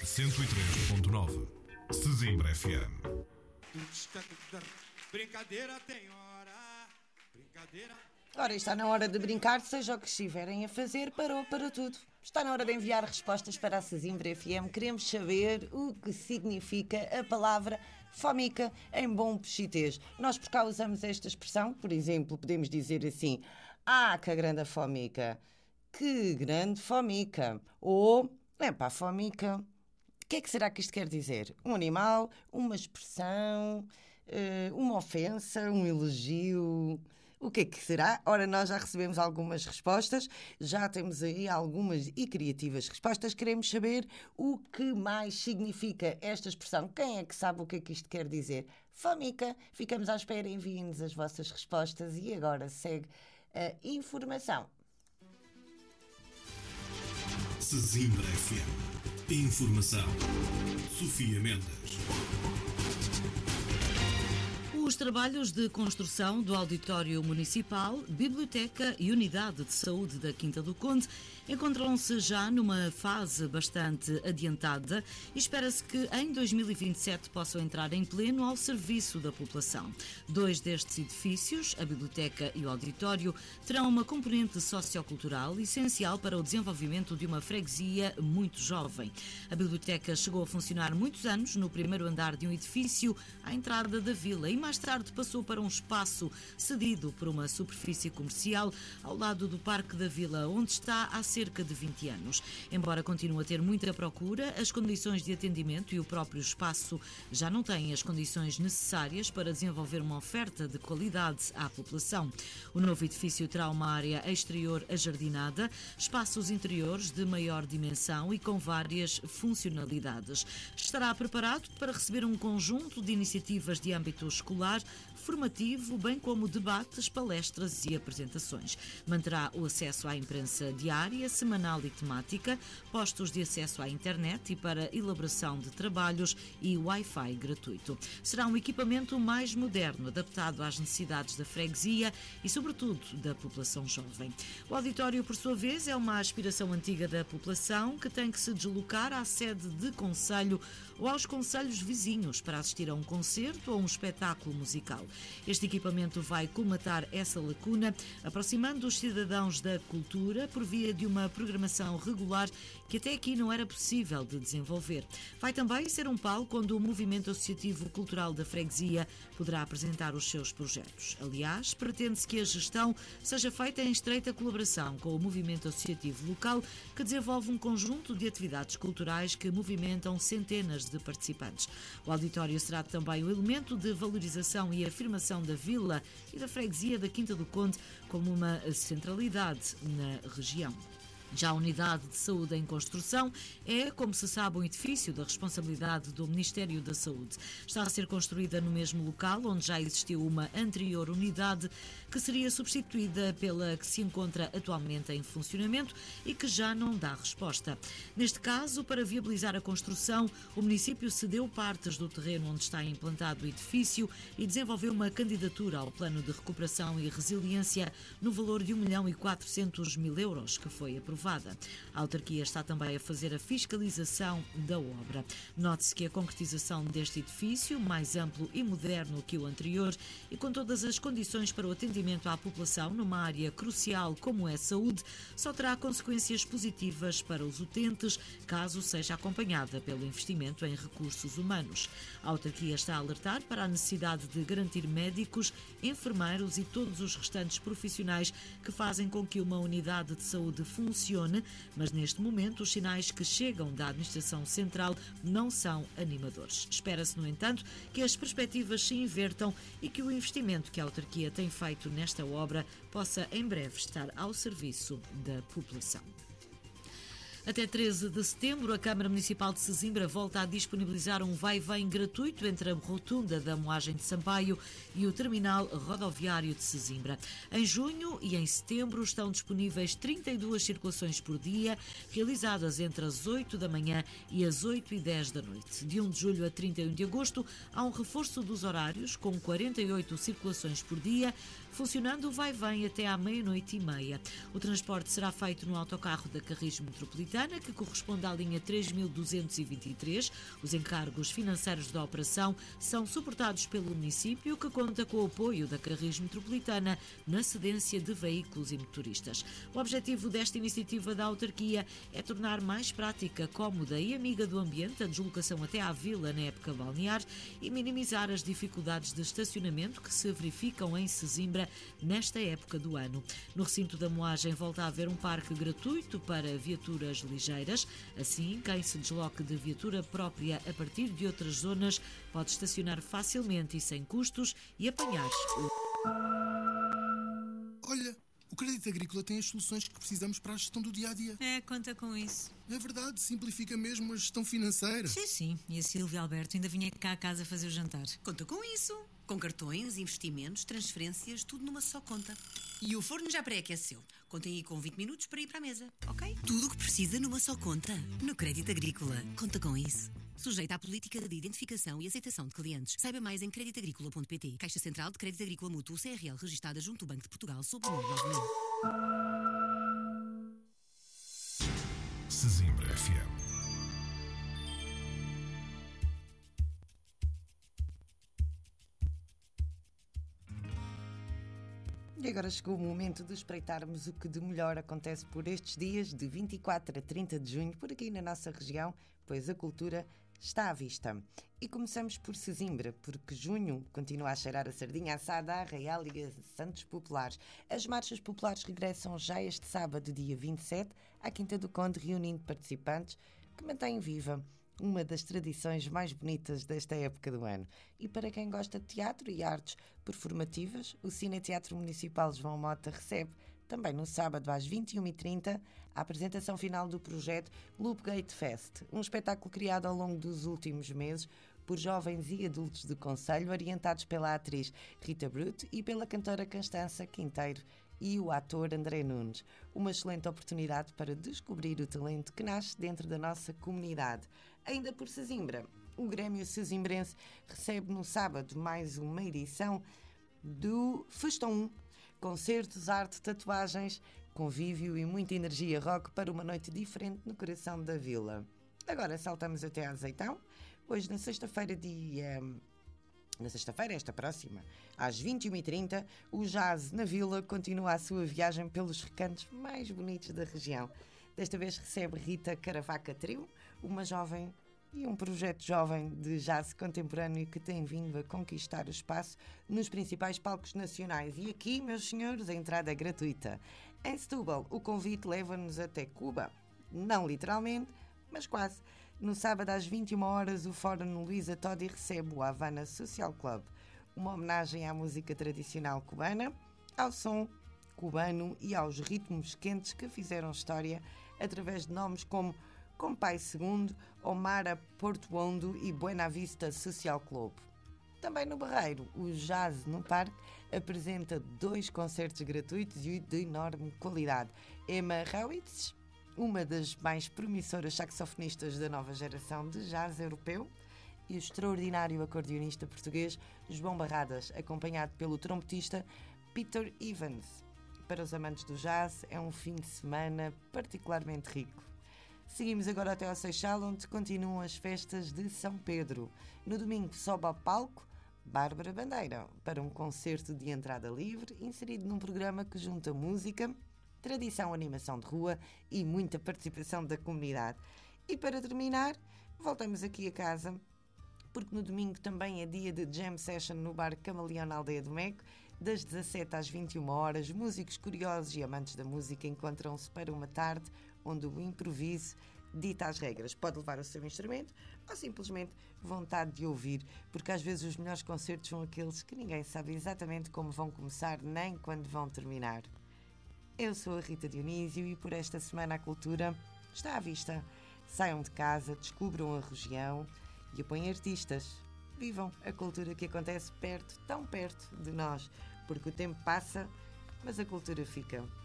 103.9 Sesimbra FM. Brincadeira tem hora, brincadeira. Ora, está na hora de brincar, seja o que estiverem a fazer, parou para tudo. Está na hora de enviar respostas para a Sesimbra FM. Queremos saber o que significa a palavra fómica em bom pexitês. Nós por cá usamos esta expressão, por exemplo, podemos dizer assim: ah, que grande fómica, que grande fómica, ou é pá, fómica. O que é que será que isto quer dizer? Um animal, uma expressão, uma ofensa, um elogio? O que é que será? Ora, nós já recebemos algumas respostas, já temos aí algumas e criativas respostas. Queremos saber o que mais significa esta expressão. Quem é que sabe o que é que isto quer dizer? Fómica. Ficamos à espera, enviem-nos as vossas respostas e agora segue a informação. Sesimbra FM. Informação. Sofia Mendes. Os trabalhos de construção do Auditório Municipal, Biblioteca e Unidade de Saúde da Quinta do Conde encontram-se já numa fase bastante adiantada e espera-se que em 2027 possam entrar em pleno ao serviço da população. Dois destes edifícios, a Biblioteca e o Auditório, terão uma componente sociocultural essencial para o desenvolvimento de uma freguesia muito jovem. A Biblioteca chegou a funcionar muitos anos no primeiro andar de um edifício à entrada da vila e mais tarde passou para um espaço cedido por uma superfície comercial ao lado do Parque da Vila, onde está há cerca de 20 anos. Embora continue a ter muita procura, as condições de atendimento e o próprio espaço já não têm as condições necessárias para desenvolver uma oferta de qualidade à população. O novo edifício terá uma área exterior ajardinada, espaços interiores de maior dimensão e com várias funcionalidades. Estará preparado para receber um conjunto de iniciativas de âmbito escolar, formativo, bem como debates, palestras e apresentações. Manterá o acesso à imprensa diária, semanal e temática, postos de acesso à internet e para elaboração de trabalhos e Wi-Fi gratuito. Será um equipamento mais moderno, adaptado às necessidades da freguesia e, sobretudo, da população jovem. O auditório, por sua vez, é uma aspiração antiga da população que tem que se deslocar à sede de concelho ou aos concelhos vizinhos para assistir a um concerto ou um espetáculo musical. Este equipamento vai colmatar essa lacuna, aproximando os cidadãos da cultura por via de uma programação regular que até aqui não era possível de desenvolver. Vai também ser um palco onde o movimento associativo cultural da freguesia poderá apresentar os seus projetos. Aliás, pretende-se que a gestão seja feita em estreita colaboração com o movimento associativo local, que desenvolve um conjunto de atividades culturais que movimentam centenas de participantes. O auditório será também o elemento de valorização e afirmação da vila e da freguesia da Quinta do Conde como uma centralidade na região. Já a Unidade de Saúde em construção é, como se sabe, um edifício da responsabilidade do Ministério da Saúde. Está a ser construída no mesmo local onde já existiu uma anterior unidade que seria substituída pela que se encontra atualmente em funcionamento e que já não dá resposta. Neste caso, para viabilizar a construção, o município cedeu partes do terreno onde está implantado o edifício e desenvolveu uma candidatura ao Plano de Recuperação e Resiliência no valor de 1.400.000 euros, que foi aprovado. A autarquia está também a fazer a fiscalização da obra. Note-se que a concretização deste edifício, mais amplo e moderno que o anterior e com todas as condições para o atendimento à população numa área crucial como é a saúde, só terá consequências positivas para os utentes, caso seja acompanhada pelo investimento em recursos humanos. A autarquia está a alertar para a necessidade de garantir médicos, enfermeiros e todos os restantes profissionais que fazem com que uma unidade de saúde funcione, mas neste momento os sinais que chegam da Administração Central não são animadores. Espera-se, no entanto, que as perspectivas se invertam e que o investimento que a autarquia tem feito nesta obra possa em breve estar ao serviço da população. Até 13 de setembro, a Câmara Municipal de Sesimbra volta a disponibilizar um vai-vem gratuito entre a rotunda da Moagem de Sampaio e o terminal rodoviário de Sesimbra. Em junho e em setembro estão disponíveis 32 circulações por dia, realizadas entre as 8 da manhã e as 8h10 da noite. De 1 de julho a 31 de agosto, há um reforço dos horários, com 48 circulações por dia, funcionando o vai-vem até à 00:30. O transporte será feito no autocarro da Carris Metropolitana, que corresponde à linha 3223. Os encargos financeiros da operação são suportados pelo município, que conta com o apoio da Carris Metropolitana na cedência de veículos e motoristas. O objetivo desta iniciativa da autarquia é tornar mais prática, cómoda e amiga do ambiente a deslocação até à vila na época balnear e minimizar as dificuldades de estacionamento que se verificam em Sesimbra nesta época do ano. No recinto da moagem volta a haver um parque gratuito para viaturas ligeiras. Assim, quem se desloque de viatura própria a partir de outras zonas pode estacionar facilmente e sem custos e apanhar Olha, o Crédito Agrícola tem as soluções que precisamos para a gestão do dia-a-dia. Conta com isso. É verdade, simplifica mesmo a gestão financeira. Sim. E a Silvia Alberto ainda vinha cá a casa fazer o jantar. Conta com isso. Com cartões, investimentos, transferências, tudo numa só conta. E o forno já pré-aqueceu. Contem aí com 20 minutos para ir para a mesa, ok? Tudo o que precisa numa só conta. No Crédito Agrícola. Conta com isso. Sujeita à política de identificação e aceitação de clientes. Saiba mais em creditagricola.pt. Caixa Central de Crédito Agrícola Mútuo CRL, registada junto ao Banco de Portugal, sob o número 9000. Sesimbra FM. E agora chegou o momento de espreitarmos o que de melhor acontece por estes dias, de 24 a 30 de junho, por aqui na nossa região, pois a cultura está à vista. E começamos por Sesimbra, porque junho continua a cheirar a sardinha assada à Real Liga Santos Populares. As marchas populares regressam já este sábado, dia 27, à Quinta do Conde, reunindo participantes que mantêm viva uma das tradições mais bonitas desta época do ano. E para quem gosta de teatro e artes performativas, o Cine-Teatro Municipal João Mota recebe, também no sábado às 21h30, a apresentação final do projeto Loopgate Fest, um espetáculo criado ao longo dos últimos meses por jovens e adultos do concelho, orientados pela atriz Rita Brute e pela cantora Constança Quinteiro e o ator André Nunes. Uma excelente oportunidade para descobrir o talento que nasce dentro da nossa comunidade. Ainda por Sesimbra, o Grêmio Sesimbrense recebe no sábado mais uma edição do Festão 1. Concertos, arte, tatuagens, convívio e muita energia rock para uma noite diferente no coração da vila. Agora saltamos até a Azeitão. Hoje, na sexta-feira, esta próxima, às 21h30, o Jazz na Vila continua a sua viagem pelos recantos mais bonitos da região. Desta vez recebe Rita Caravaca Trio, uma jovem e um projeto jovem de jazz contemporâneo que tem vindo a conquistar o espaço nos principais palcos nacionais. E aqui, meus senhores, a entrada é gratuita. Em Setúbal, o convite leva-nos até Cuba. Não literalmente, mas quase. No sábado, às 21h, o Fórum Luísa Todi recebe o Havana Social Club, uma homenagem à música tradicional cubana, ao som cubano e aos ritmos quentes que fizeram história através de nomes como Compai II, Omara Portuondo e Buena Vista Social Club. Também no Barreiro, o Jazz no Parque apresenta 2 concertos gratuitos e de enorme qualidade. Emma Howitz, uma das mais promissoras saxofonistas da nova geração de jazz europeu, e o extraordinário acordeonista português João Barradas, acompanhado pelo trompetista Peter Evans. Para os amantes do jazz, é um fim de semana particularmente rico. Seguimos agora até ao Seixal, onde continuam as festas de São Pedro. No domingo sobe ao palco Bárbara Bandeira, para um concerto de entrada livre, inserido num programa que junta música, tradição, animação de rua e muita participação da comunidade. E para terminar, voltamos aqui a casa, porque no domingo também é dia de jam session no bar Camaleão na Aldeia do Meco. Das 17 às 21h, músicos curiosos e amantes da música encontram-se para uma tarde onde o improviso dita as regras. Pode levar o seu instrumento ou simplesmente vontade de ouvir, porque às vezes os melhores concertos são aqueles que ninguém sabe exatamente como vão começar nem quando vão terminar. Eu sou a Rita Dionísio e por esta semana a cultura está à vista. Saiam de casa, descubram a região e apoiem artistas. Vivam a cultura que acontece perto, tão perto de nós, porque o tempo passa, mas a cultura fica.